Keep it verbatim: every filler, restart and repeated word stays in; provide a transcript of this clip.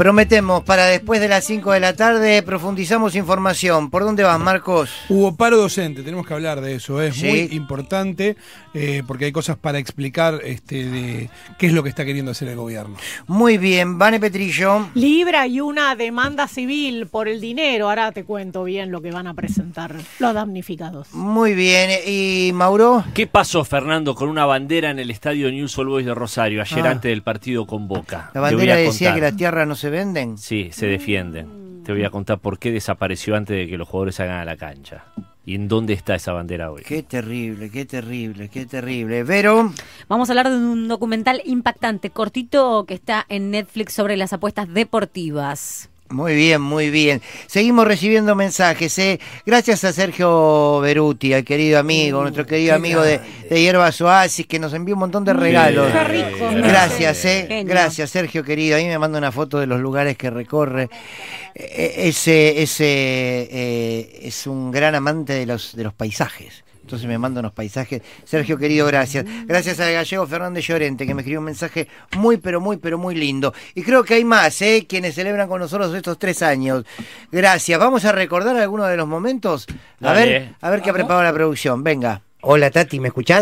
Prometemos, para después de las cinco de la tarde, profundizamos información. ¿Por dónde vas, Marcos? Hubo paro docente, tenemos que hablar de eso, es ¿Sí? muy importante, eh, porque hay cosas para explicar este, de qué es lo que está queriendo hacer el gobierno. Muy bien, Vane Petrillo. Libra y una demanda civil por el dinero. Ahora te cuento bien lo que van a presentar los damnificados. Muy bien, ¿y Mauro? ¿Qué pasó, Fernando, con una bandera en el estadio Newell's Old Boys de Rosario ayer Ah. antes del partido con Boca? La Te voy bandera a decía contar. que las tierras no se venden. Sí, se defienden. Te voy a contar por qué desapareció antes de que los jugadores salgan a la cancha. ¿Y en dónde está esa bandera hoy? Qué terrible, qué terrible, qué terrible. Vero. Vamos a hablar de un documental impactante, cortito, que está en Netflix sobre las apuestas deportivas. Muy bien, muy bien. Seguimos recibiendo mensajes, ¿eh? Gracias a Sergio Beruti, al querido amigo, uh, nuestro querido amigo de, de Hierbas Oasis, que nos envió un montón de regalos. Qué rico. Gracias, ¿eh? Genio. Gracias, Sergio, querido. A mí me manda una foto de los lugares que recorre. Eh, ese ese eh, es un gran amante de los, de los paisajes. Entonces me manda unos paisajes. Sergio, querido, gracias. Gracias al gallego Fernández Llorente, que me escribió un mensaje muy, pero muy, pero muy lindo. Y creo que hay más, ¿eh? Quienes celebran con nosotros estos tres años. Gracias. Vamos a recordar algunos de los momentos. A Dale. ver, a ver qué ha preparado la producción. Venga. Hola, Tati, ¿me escuchás?